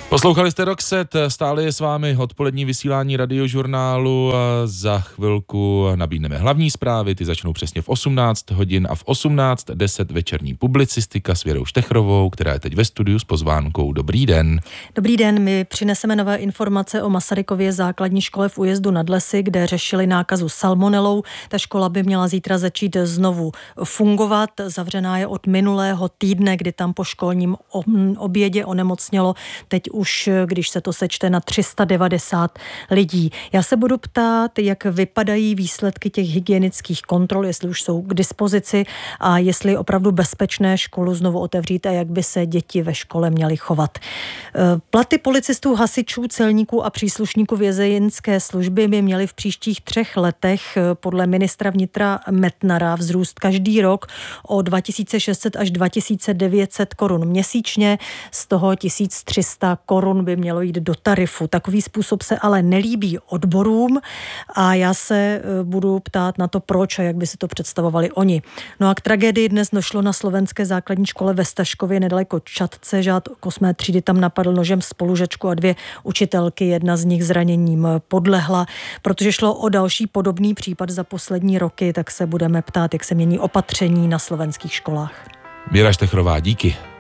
Poslouchali jste Roxette, stále je s vámi odpolední vysílání Radiožurnálu. Za chvilku nabídneme hlavní zprávy, ty začnou přesně v 18 hodin a v 18:10 večerní publicistika s Věrou Štechrovou, která je teď ve studiu s pozvánkou. Dobrý den. Dobrý den, my přineseme nové informace o Masarykově základní škole v Újezdu nad Lesy, kde řešili nákazu salmonelou. Ta škola by měla zítra začít znovu fungovat. Zavřená je od minulého týdne, kdy tam po školním obědě onemocnělo teď už, když se to sečte, na 390 lidí. Já se budu ptát, jak vypadají výsledky těch hygienických kontrol, jestli už jsou k dispozici a jestli je opravdu bezpečné školu znovu otevřít a jak by se děti ve škole měly chovat. Platy policistů, hasičů, celníků a příslušníků vězeňské služby by měly v příštích 3 letech podle ministra vnitra Metnara vzrůst každý rok o 2600 až 2900 korun měsíčně, z toho 1300 korun by mělo jít do tarifu. Takový způsob se ale nelíbí odborům a já se budu ptát na to, proč a jak by si to představovali oni. No a k tragédii dnes došlo na slovenské základní škole ve Staškově nedaleko Čadce. Žád 8. třídy tam napadl nožem spolužačku a 2 učitelky. Jedna z nich zraněním podlehla. Protože šlo o další podobný případ za poslední roky, tak se budeme ptát, jak se mění opatření na slovenských školách. Věra Štechrová, díky.